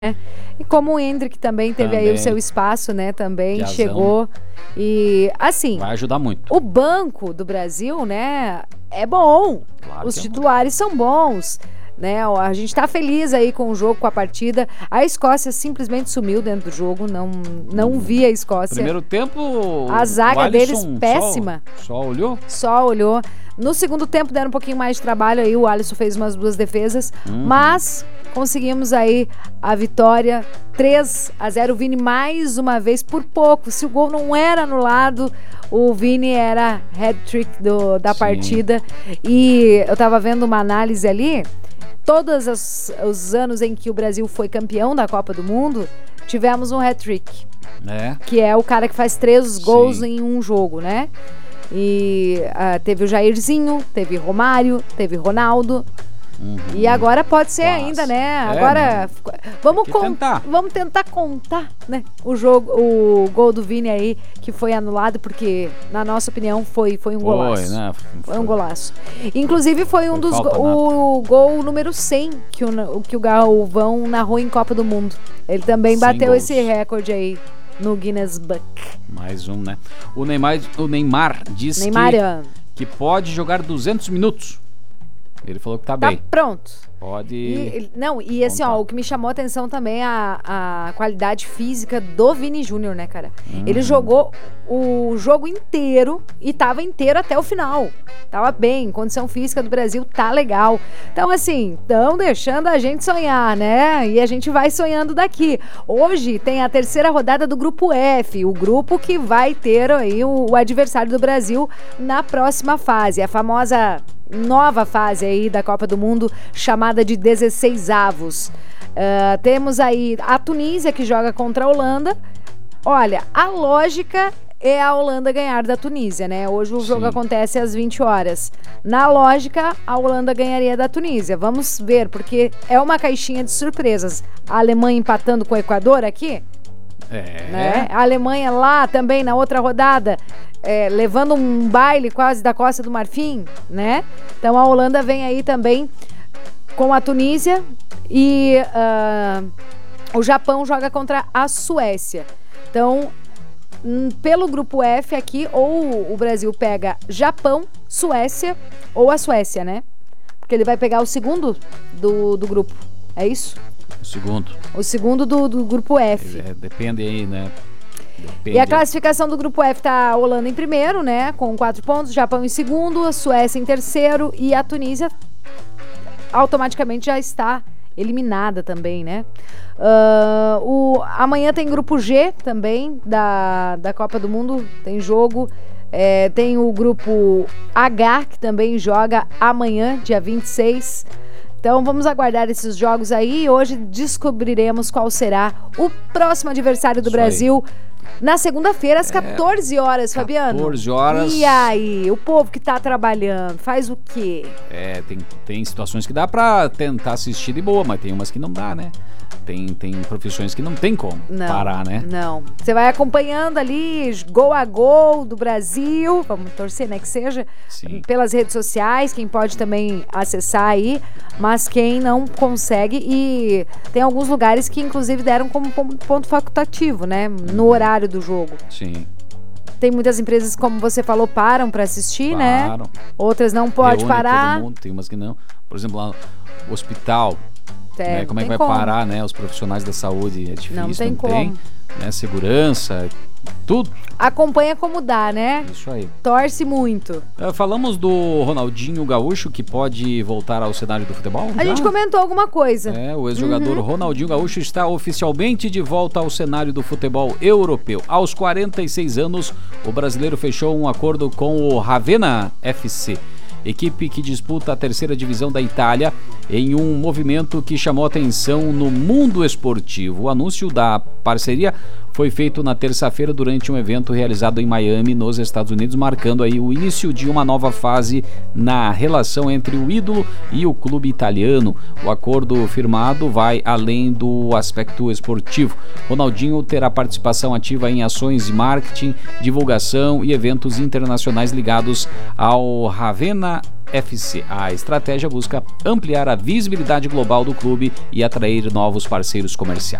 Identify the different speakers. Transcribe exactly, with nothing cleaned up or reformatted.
Speaker 1: E como o Endrick também teve
Speaker 2: Também.
Speaker 1: aí o seu espaço, né, também
Speaker 2: Piazão.
Speaker 1: chegou e, assim,
Speaker 2: Vai ajudar muito.
Speaker 1: o banco do Brasil, né, é bom,
Speaker 2: Claro
Speaker 1: os
Speaker 2: que é bom.
Speaker 1: titulares são bons, né, a gente tá feliz aí com o jogo, com a partida, a Escócia simplesmente sumiu dentro do jogo, não, não vi a Escócia.
Speaker 2: Primeiro tempo,
Speaker 1: A zaga
Speaker 2: o Alisson
Speaker 1: deles péssima.
Speaker 2: Só, só olhou?
Speaker 1: Só olhou. No segundo tempo deram um pouquinho mais de trabalho aí, o Alisson fez umas duas defesas,
Speaker 2: Uhum.
Speaker 1: mas conseguimos aí a vitória, três a zero, o Vini mais uma vez por pouco, se o gol não era anulado, o Vini era hat-trick do, da
Speaker 2: Sim.
Speaker 1: partida, e eu tava vendo uma análise ali, todos os, os anos em que o Brasil foi campeão da Copa do Mundo, tivemos um hat-trick,
Speaker 2: É.
Speaker 1: que é o cara que faz três gols
Speaker 2: Sim.
Speaker 1: em um jogo, né? E ah, teve o Jairzinho, teve Romário, teve Ronaldo.
Speaker 2: Uhum.
Speaker 1: E agora pode ser
Speaker 2: Quase.
Speaker 1: ainda, né?
Speaker 2: É,
Speaker 1: Agora
Speaker 2: não.
Speaker 1: vamos,
Speaker 2: Tem que
Speaker 1: con-
Speaker 2: tentar.
Speaker 1: vamos tentar contar, né? O jogo, o gol do Vini aí que foi anulado porque, na nossa opinião, foi foi um
Speaker 2: Foi,
Speaker 1: golaço.
Speaker 2: né?
Speaker 1: Foi um golaço. Inclusive foi um
Speaker 2: Foi
Speaker 1: dos
Speaker 2: falta
Speaker 1: go- o gol número cem que o, o que o Galvão narrou em Copa do Mundo. Ele também
Speaker 2: cem
Speaker 1: bateu
Speaker 2: gols.
Speaker 1: esse recorde aí no Guinness Book.
Speaker 2: Mais um, né? O Neymar, o Neymar disse
Speaker 1: Neymar,
Speaker 2: que, que pode jogar duzentos minutos. Ele falou que tá,
Speaker 1: tá
Speaker 2: bem.
Speaker 1: pronto.
Speaker 2: Pode.
Speaker 1: E, não, e assim,
Speaker 2: Contar.
Speaker 1: ó, o que me chamou a atenção também é a, a qualidade física do Vini Júnior, né, cara?
Speaker 2: Uhum.
Speaker 1: Ele jogou o jogo inteiro e tava inteiro até o final. Tava bem, condição física do Brasil tá legal. Então, assim, estão deixando a gente sonhar, né? E a gente vai sonhando daqui. Hoje tem a terceira rodada do Grupo F, o grupo que vai ter aí o, o adversário do Brasil na próxima fase, a famosa nova fase aí da Copa do Mundo, chamada de dezesseis avos. Uh, temos aí a Tunísia, que joga contra a Holanda. Olha, a lógica é a Holanda ganhar da Tunísia, né? Hoje o jogo
Speaker 2: Sim.
Speaker 1: acontece às vinte horas. Na lógica, a Holanda ganharia da Tunísia. Vamos ver, porque é uma caixinha de surpresas. A Alemanha empatando com o Equador aqui,
Speaker 2: É.
Speaker 1: né? A Alemanha lá também na outra rodada, é, levando um baile quase da Costa do Marfim, né? Então a Holanda vem aí também com a Tunísia e uh, o Japão joga contra a Suécia. Então, hum, pelo grupo F aqui, ou o Brasil pega Japão, Suécia ou a Suécia, né? Porque ele vai pegar o segundo do, do grupo, é isso?
Speaker 2: O segundo.
Speaker 1: O segundo do, do grupo F.
Speaker 2: É, depende aí, né? Depende.
Speaker 1: E a classificação do grupo F tá a Holanda em primeiro, né? Com quatro pontos, Japão em segundo, a Suécia em terceiro e a Tunísia automaticamente já está eliminada também, né? Uh, o, amanhã tem grupo G também da, da Copa do Mundo, tem jogo. É, tem o grupo H que também joga amanhã, dia vinte e seis. Então vamos aguardar esses jogos aí e hoje descobriremos qual será o próximo adversário do
Speaker 2: Isso
Speaker 1: Brasil na segunda-feira às quatorze horas, Fabiano.
Speaker 2: quatorze horas.
Speaker 1: E aí, o povo que tá trabalhando, faz o quê?
Speaker 2: É, tem, tem situações que dá pra tentar assistir de boa, mas tem umas que não dá, né? Tem, tem profissões que não tem como
Speaker 1: Não,
Speaker 2: parar, né?
Speaker 1: Não. Você vai acompanhando ali, gol a gol do Brasil, vamos torcer, né, que seja,
Speaker 2: Sim.
Speaker 1: pelas redes sociais, quem pode também acessar aí, mas quem não consegue, e tem alguns lugares que inclusive deram como ponto facultativo, né, no horário do jogo.
Speaker 2: Sim.
Speaker 1: Tem muitas empresas, como você falou, param para assistir,
Speaker 2: Claro.
Speaker 1: né? Outras não pode
Speaker 2: Reúne
Speaker 1: parar.
Speaker 2: todo mundo, tem umas que não. Por exemplo, lá no hospital,
Speaker 1: É,
Speaker 2: né? Como é que
Speaker 1: tem
Speaker 2: vai
Speaker 1: como.
Speaker 2: parar, né? Os profissionais da saúde, é difícil,
Speaker 1: Não
Speaker 2: não
Speaker 1: tem
Speaker 2: tem,
Speaker 1: como.
Speaker 2: né? Segurança, tudo.
Speaker 1: Acompanha como dá, né?
Speaker 2: Isso aí.
Speaker 1: Torce muito.
Speaker 2: Uh, falamos do Ronaldinho Gaúcho, que pode voltar ao cenário do futebol?
Speaker 1: A
Speaker 2: já?
Speaker 1: gente comentou alguma coisa.
Speaker 2: É, o ex-jogador Ronaldinho Gaúcho está oficialmente de volta ao cenário do futebol europeu. Aos quarenta e seis anos, o brasileiro fechou um acordo com o Ravenna F C, equipe que disputa a terceira divisão da Itália, em um movimento que chamou atenção no mundo esportivo. O anúncio da parceria foi feito na terça-feira durante um evento realizado em Miami, nos Estados Unidos, marcando aí o início de uma nova fase na relação entre o ídolo e o clube italiano. O acordo firmado vai além do aspecto esportivo. Ronaldinho terá participação ativa em ações de marketing, divulgação e eventos internacionais ligados ao Ravenna F C. A estratégia busca ampliar a visibilidade global do clube e atrair novos parceiros comerciais.